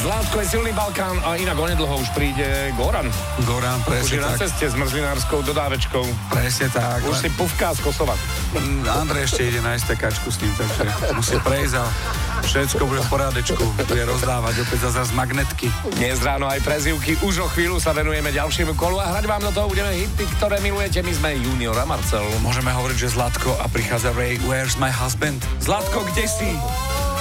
Zlátko je silný Balkán a inak onedlho už príde Goran. Goran, Už presne je na tak. ceste s mrzlinárskou dodávečkou. Presne tak. Už si pufká z Kosova. Andrej ešte ide na stekačku s ním, takže musí prejsť a všetko bude v porádečku. Bude rozdávať opäť zase magnetky. Dnes ráno aj prezývky. Už o chvíľu sa venujeme ďalšiemu kolu a hrať vám do toho budeme hity, ktoré milujete. My sme Junior a Marcel. Môžeme hovoriť, že Zlatko a prichádza Ray, Where's my husband? Zlatko, kde si?